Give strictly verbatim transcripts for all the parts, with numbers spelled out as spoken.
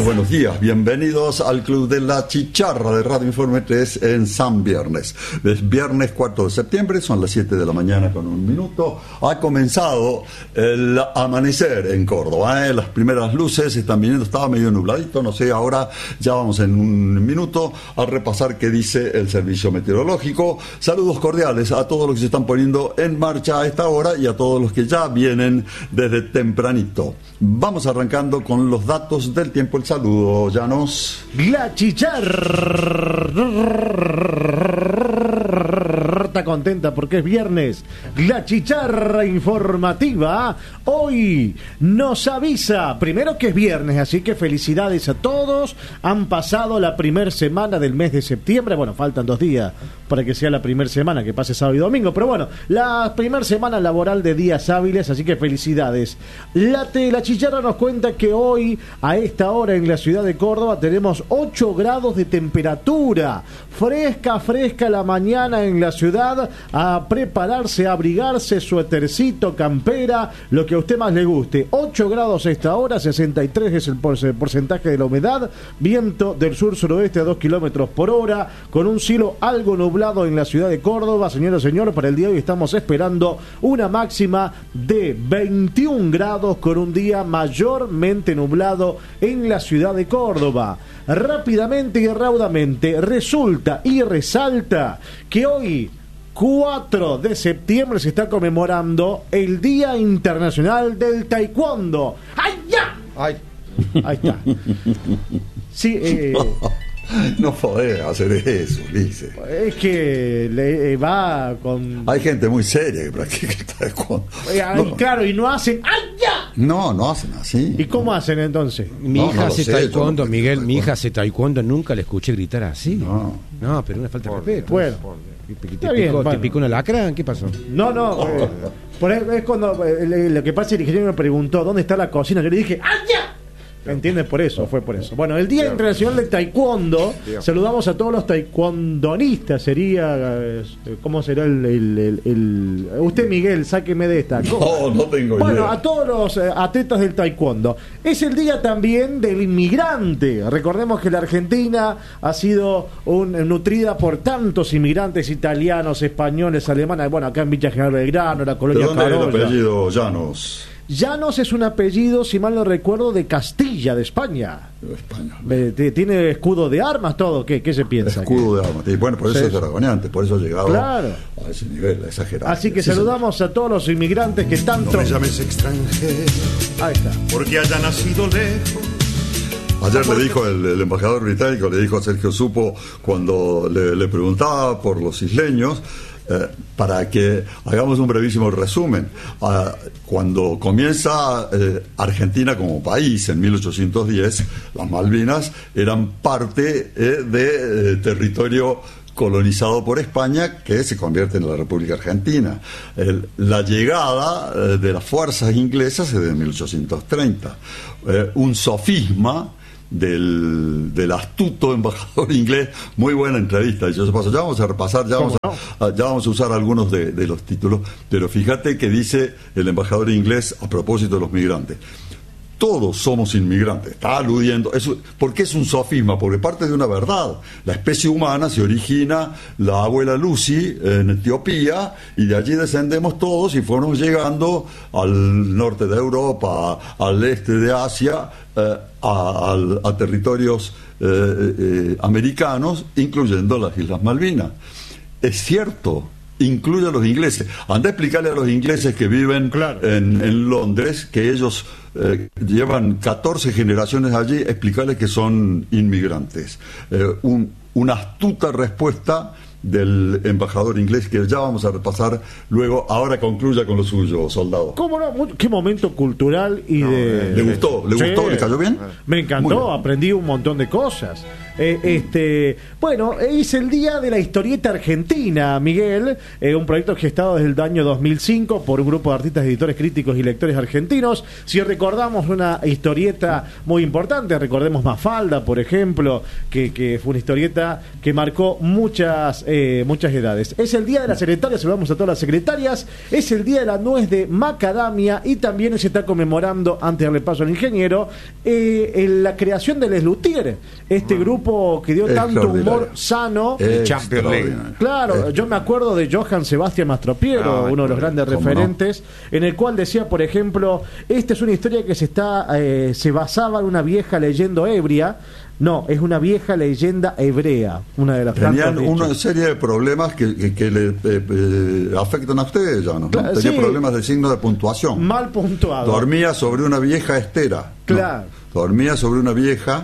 buenos días, bienvenidos al Club de la Chicharra de Radio Informe tres en San Viernes. Es viernes cuatro de septiembre, son las siete de la mañana con un minuto. Ha comenzado el amanecer en Córdoba, ¿eh? Las primeras luces están viniendo, estaba medio nubladito, no sé, ahora ya vamos en un minuto a repasar qué dice el servicio meteorológico. Saludos cordiales a todos los que se están poniendo en marcha a esta hora y a todos los que ya vienen desde tempranito. Vamos arrancando con los datos del tiempo. El saludo, Llanos. La Chicharra está contenta porque es viernes. La Chicharra informativa hoy nos avisa primero que es viernes, así que felicidades a todos. Han pasado la primera semana del mes de septiembre. Bueno, faltan dos días para que sea la primera semana, que pase sábado y domingo, pero bueno, la primera semana laboral de días hábiles, así que felicidades. La, te, la Chicharra nos cuenta que hoy a esta hora en la ciudad de Córdoba tenemos ocho grados de temperatura, fresca, fresca la mañana en la ciudad, a prepararse, a abrigarse, suétercito, campera, lo que a usted más le guste. Ocho grados a esta hora, sesenta y tres es el porcentaje de la humedad, viento del sur-suroeste a dos kilómetros por hora, con un cielo algo nublado en la ciudad de Córdoba. Señora, señor, para el día de hoy estamos esperando una máxima de veintiún grados con un día mayormente nublado en la ciudad de Córdoba. Rápidamente y raudamente resulta y resalta que hoy, cuatro de septiembre, se está conmemorando el Día Internacional del Taekwondo. ¡Ay, ya! Ay, ahí está. Sí, eh... No podés hacer eso, dice. Es que le va con... Hay gente muy seria que practica el taekwondo. No. Claro, y no hacen... ¡Ay, ya! No, no hacen así. ¿Y cómo hacen entonces? Mi no, hija no hace sé, taekwondo, no Miguel, taekwondo. mi hija hace taekwondo, nunca le escuché gritar así. No. No, pero una falta de respeto. Bueno. ¿Te, te, Está picó, bien, ¿Te bueno. picó un alacrán? ¿Qué pasó? No, no. Eh, por ahí es cuando eh, lo que pasa es que el ingeniero me preguntó ¿dónde está la cocina? Yo le dije ¡ay, ya! ¿Entiendes? Por eso, fue por eso. Bueno, el Día Internacional del Taekwondo, saludamos a todos los taekwondonistas, sería, eh, ¿cómo será el, el, el, el... Usted, Miguel, sáqueme de esta. No, no tengo Bueno, idea. a todos los eh, atletas del taekwondo. Es el día también del inmigrante. Recordemos que la Argentina ha sido un, nutrida por tantos inmigrantes italianos, españoles, alemanes. Bueno, acá en Villa General Belgrano, la ¿De colonia dónde es el Carolla. apellido Llanos? Llanos es un apellido, si mal no recuerdo, de Castilla, de España. De España. Eh, t- Tiene escudo de armas, todo. ¿Qué, qué se piensa? Escudo de armas. Y bueno, por eso Sí. es dragoneante, por eso ha llegado Claro. a ese nivel exagerado. Así que Sí, saludamos a todos los inmigrantes que tanto... No me llames extranjero, Ahí está. porque haya nacido lejos. Ayer le dijo el, el embajador británico, le dijo a Sergio Supo cuando le, le preguntaba por los isleños, eh, para que hagamos un brevísimo resumen. Ah, cuando comienza eh, Argentina como país en mil ochocientos diez, las Malvinas eran parte eh, de eh, territorio colonizado por España, que se convierte en la República Argentina. El, la llegada eh, de las fuerzas inglesas es de mil ochocientos treinta. Eh, un sofisma del, del astuto embajador inglés. Muy buena entrevista, dicho se paso. Ya vamos a repasar, ya vamos a, ya vamos a usar algunos de, de los títulos, pero fíjate que dice el embajador inglés a propósito de los migrantes: todos somos inmigrantes. Está aludiendo, eso, porque es un sofisma, porque parte de una verdad. La especie humana se origina, la abuela Lucy en Etiopía, y de allí descendemos todos y fuimos llegando al norte de Europa, al este de Asia, eh, a, a, a territorios eh, eh, americanos, incluyendo las Islas Malvinas. Es cierto, incluye a los ingleses. Anda a explicarle a los ingleses que viven Claro. en, en Londres, que ellos eh, llevan catorce generaciones allí, explicarles que son inmigrantes. Eh, un, una astuta respuesta del embajador inglés que ya vamos a repasar luego. Ahora concluya con lo suyo, soldado. ¿Cómo no? Muy- Qué momento cultural y No, de... ¿le gustó? ¿Le Sí. gustó? ¿Le cayó bien? Me Muy encantó, bien. aprendí un montón de cosas. Eh, este, bueno, es el día de la historieta argentina, Miguel, eh, un proyecto gestado desde el año dos mil cinco por un grupo de artistas, editores, críticos y lectores argentinos. Si recordamos una historieta muy importante, recordemos Mafalda, por ejemplo, que, que fue una historieta que marcó muchas, eh, muchas edades. Es el día de las secretarias, saludamos a todas las secretarias, es el día de la nuez de macadamia y también se está conmemorando, antes de darle paso al ingeniero, eh, en la creación del Les Luthiers, este mm. grupo que dio tanto humor sano. El Champions League. Claro, yo me acuerdo de Johann Sebastian Mastropiero, ah, uno de los grandes referentes, no? en el cual decía, por ejemplo, esta es una historia que se está eh, se basaba en una vieja leyenda ebria. No, es una vieja leyenda hebrea, una de las Tenían tantas una dichos. serie de problemas que, que, que le eh, eh, afectan a ustedes ya, ¿no? Claro, Tenía sí. problemas de signo de puntuación. Mal puntuado. Dormía sobre una vieja estera. Claro. No, dormía sobre una vieja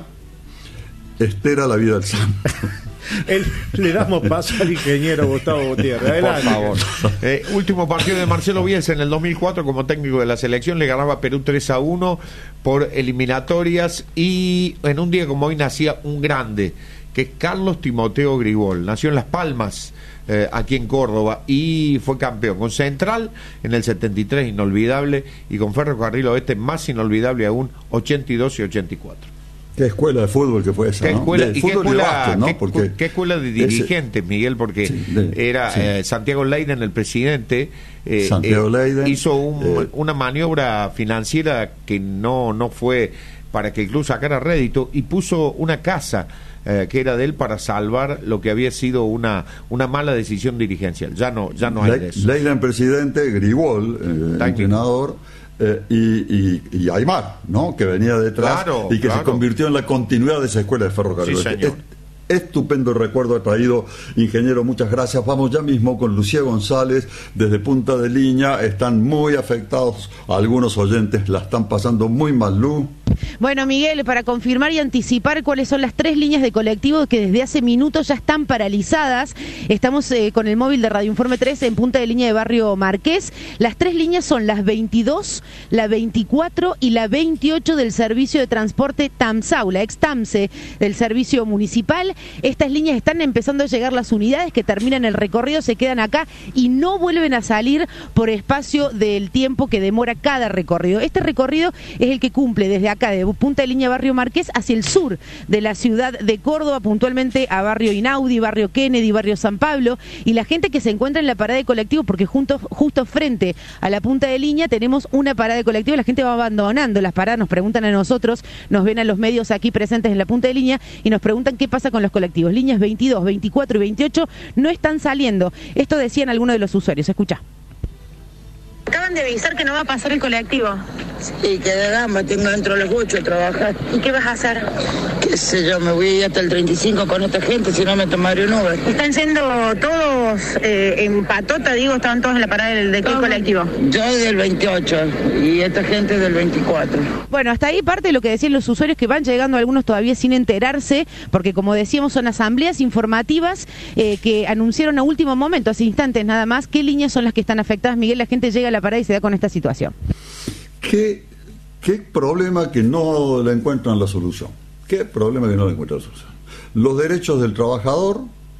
estera la vida del santo. El, le damos paso al ingeniero Gustavo Gutiérrez. Adelante. Por favor. Eh, último partido de Marcelo Bielsa en el dos mil cuatro como técnico de la selección, le ganaba a Perú tres a uno por eliminatorias, y en un día como hoy nacía un grande, que es Carlos Timoteo Gribol. Nació en Las Palmas, eh, aquí en Córdoba, y fue campeón con Central en el setenta y tres, inolvidable, y con Ferrocarril Oeste, más inolvidable aún, ochenta y dos y ochenta y cuatro. Qué escuela de fútbol que fue esa, ¿Qué ¿no? escuela, De y qué fútbol y escuela, básquet, ¿no? qué, Porque qué escuela de dirigentes, ese, Miguel? Porque sí, de, era sí. eh, Santiago Leiden, el presidente, eh, Santiago eh, Leiden, hizo un, eh, una maniobra financiera que no, no fue para que el club sacara rédito, y puso una casa eh, que era de él para salvar lo que había sido una, una mala decisión dirigencial. Ya no, ya no hay Le, de eso. Leiden presidente, Gribol, eh, entrenador, eh, y, y, y Aymar, ¿no? Que venía detrás, claro, y que claro. se convirtió en la continuidad de esa escuela de ferrocarril. Sí, señor. Es, estupendo recuerdo ha traído, ingeniero, muchas gracias. Vamos ya mismo con Lucía González desde Punta de Línea. Están muy afectados algunos oyentes, la están pasando muy mal, Lu. Bueno, Miguel, para confirmar y anticipar cuáles son las tres líneas de colectivo que desde hace minutos ya están paralizadas, estamos eh, con el móvil de Radio Informe tres en Punta de Línea de Barrio Marqués. Las tres líneas son las veintidós, la veinticuatro y la veintiocho del servicio de transporte TAMSAU, la ex TAMSE del servicio municipal. Estas líneas están empezando a llegar las unidades que terminan el recorrido, se quedan acá y no vuelven a salir por espacio del tiempo que demora cada recorrido. Este recorrido es el que cumple desde acá, de Punta de Línea Barrio Marqués, hacia el sur de la ciudad de Córdoba, puntualmente a Barrio Inaudi, Barrio Kennedy, Barrio San Pablo, y la gente que se encuentra en la parada de colectivo, porque junto, justo frente a la Punta de Línea tenemos una parada de colectivo, la gente va abandonando las paradas, nos preguntan a nosotros, nos ven a los medios aquí presentes en la Punta de Línea y nos preguntan qué pasa con los colectivos. Líneas veintidós, veinticuatro y veintiocho no están saliendo. Esto decían algunos de los usuarios. Escucha. Acaban de avisar que no va a pasar el colectivo. Sí, que de gama, tengo dentro de los ocho a trabajar. ¿Y qué vas a hacer? Qué sé yo, me voy a ir hasta el treinta y cinco con esta gente, si no me tomaré un Uber. Están yendo todos eh, en patota, digo, estaban todos en la parada del, de qué colectivo. Yo del veintiocho y esta gente del veinticuatro. Bueno, hasta ahí parte de lo que decían los usuarios, que van llegando algunos todavía sin enterarse, porque como decíamos son asambleas informativas eh, que anunciaron a último momento, hace instantes nada más, qué líneas son las que están afectadas. Miguel, la gente llega a la parada y se da con esta situación. ¿Qué, qué problema que no le encuentran la solución? ¿Qué problema que no le encuentran la solución? Los derechos del trabajador,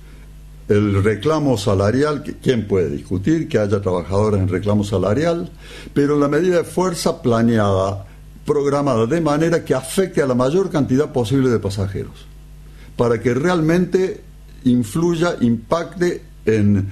el reclamo salarial, que, ¿quién puede discutir que haya trabajadores en reclamo salarial? Pero la medida de fuerza planeada, programada de manera que afecte a la mayor cantidad posible de pasajeros, para que realmente influya, impacte en